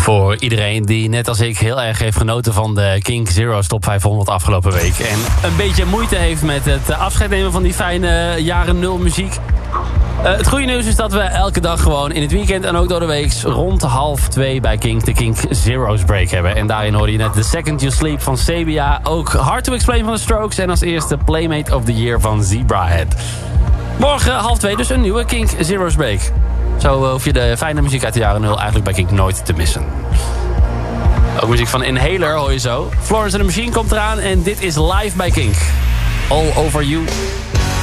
Voor iedereen die net als ik heel erg heeft genoten van de Kink Zero's Top 500 afgelopen week. En een beetje moeite heeft met het afscheid nemen van die fijne jaren 0 muziek. Het goede nieuws is dat we elke dag gewoon in het weekend en ook door de week rond 1:30 bij Kink de Kink Zero's Break hebben. En daarin hoorde je net The Second You Sleep van Sabia. Ook Hard to Explain van The Strokes. En als eerste Playmate of the Year van Zebrahead. Morgen 1:30 dus een nieuwe Kink Zero's Break. Zo hoef je de fijne muziek uit de jaren 0 eigenlijk bij Kink nooit te missen. Ook muziek van Inhaler hoor je zo. Florence and the Machine komt eraan en dit is live bij Kink. All Over You.